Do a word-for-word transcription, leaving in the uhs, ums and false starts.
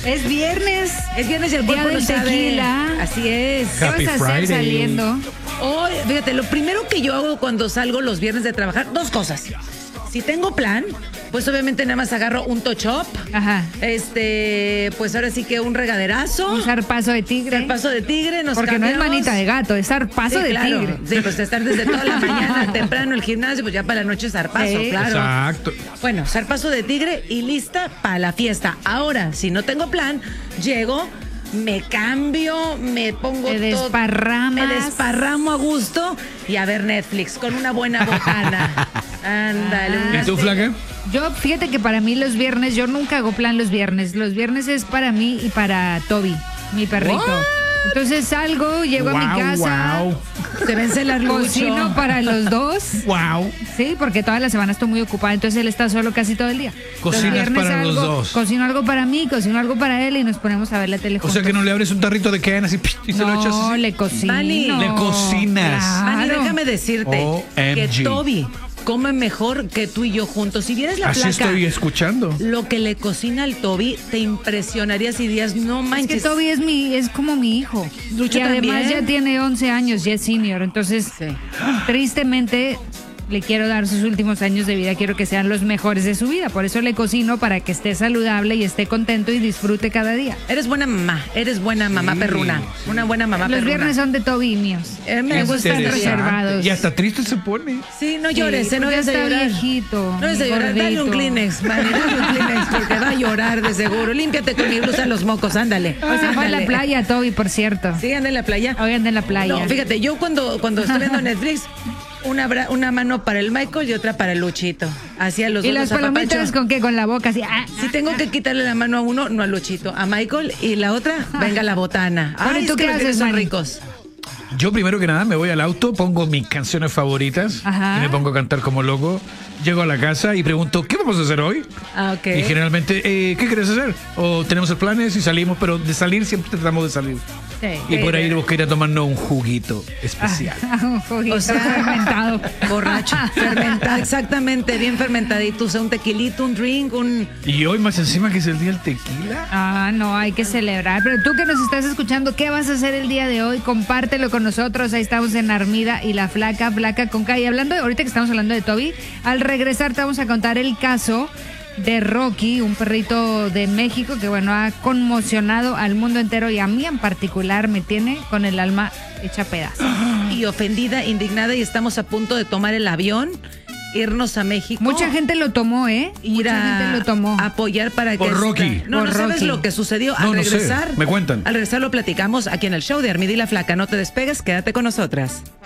Es viernes. Es viernes y el cuerpo Día lo del sabe. tequila. Así es. ¿Qué Happy vas a hacer Friday. saliendo? Oh, fíjate, lo primero que yo hago cuando salgo los viernes de trabajar, dos cosas. Si tengo plan, pues obviamente nada más agarro un touch-up. Ajá. Este, pues ahora sí que un regaderazo. Un zarpazo de tigre. Zarpazo de tigre, nos Porque no es cambiamos. manita de gato, es zarpazo Sí, de claro. tigre. Sí, pues estar desde toda la mañana temprano el gimnasio, pues ya para la noche zarpazo, Sí. claro. Exacto. Bueno, zarpazo de tigre y lista para la fiesta. Ahora, si no tengo plan, llego, me cambio, me pongo Te todo- desparramas. me desparramo a gusto y a ver Netflix con una buena botana. Ándale. Ah. una ¿Y tú, serie. flaca? Yo, fíjate que para mí los viernes, yo nunca hago plan los viernes. Los viernes es para mí y para Toby, mi perrito. What? Entonces salgo, llego a mi Wow, casa, wow. Se vence la cocino para los dos. Wow. Sí, porque toda la semana estoy muy ocupada, entonces él está solo casi todo el día. Cocinas viernes para los algo, dos. Cocino algo para mí, cocino algo para él y nos ponemos a ver la tele O sea juntos. que no le abres un tarrito de quenas y, y se lo echas No, así. le cocino. Vani, le cocinas. Manny, Claro. déjame decirte O M que G. Toby come mejor que tú y yo juntos. Si vieras la Así placa, estoy escuchando. lo que le cocina al Toby, te impresionarías y dirías, no Es manches. que Toby es mi, es como mi hijo. Lucho y además también. ya tiene once años, ya es senior. Entonces, Sí. tristemente, le quiero dar sus últimos años de vida, quiero que sean los mejores de su vida. Por eso le cocino para que esté saludable y esté contento y disfrute cada día. Eres buena mamá, eres buena mamá Sí, perruna. sí. Una buena mamá Los perruna. viernes son de Toby y míos. Eh, me Es gustan interesante. reservados. Y hasta triste se pone. Sí, no llores, Sí, eh, no pues ya vayas a está llorar. viejito, No vayas a mi llorar, dale un gordito. Kleenex, Manny, dale un Kleenex, porque va a llorar de seguro. Límpiate con mi blusa los mocos, ándale. O sea, fue a la Ándale. playa, Toby, por cierto. Sí, anda en la playa. Hoy anda en la playa. No, fíjate, yo cuando, cuando estoy viendo Netflix, una, bra- una mano para el Michael y otra para el Luchito. Así a los ¿Y dos las los palomitas apapacho. con qué? Con la boca así. ah, Si tengo que quitarle la mano a uno, no a Luchito, a Michael, y la otra, venga la botana. Bueno, ¿y Ay, tú es que qué los haces, viernes son Manny? ricos. Yo primero que nada me voy al auto, pongo mis canciones favoritas Ajá. y me pongo a cantar como loco. Llego a la casa y pregunto, ¿qué vamos a hacer hoy? Ah, ok. Y generalmente, eh, ¿qué quieres hacer? O tenemos el planes y salimos, pero de salir siempre tratamos de salir. Sí. Y por ahí tenemos que ir a tomarnos un juguito especial. Un juguito O sea, fermentado. Borracho, fermentado, exactamente, bien fermentadito. O sea, un tequilito, un drink, un... Y hoy más encima que es el día del tequila. Ah, no, hay que celebrar. Pero tú que nos estás escuchando, ¿qué vas a hacer el día de hoy? Compártelo con nosotros. Ahí estamos en Armida y la Flaca, Flaca con K. Y hablando, ahorita que estamos hablando de Toby, al regresar te vamos a contar el caso de Rocky, un perrito de México que, bueno, ha conmocionado al mundo entero y a mí en particular me tiene con el alma hecha pedazos. Y ofendida, indignada, y estamos a punto de tomar el avión, irnos a México. Mucha gente lo tomó, ¿eh? ir Mucha a gente lo tomó. apoyar para Por que... Rocky. esta- No, Por no sabes Rocky. lo que sucedió. No, al no sé. regresar... Me cuentan. Al regresar lo platicamos aquí en el show de Armida y la Flaca. No te despegues, quédate con nosotras.